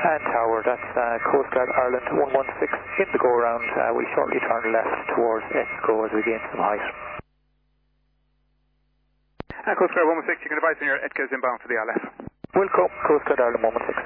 And Tower, that's Coast Guard Ireland 116 in the go-around. We'll shortly turn left towards ESCO as we gain some height. Coast Guard 116, you can advise when your ETCO is inbound for the ILS. Welcome, Coast Guard Ireland 116.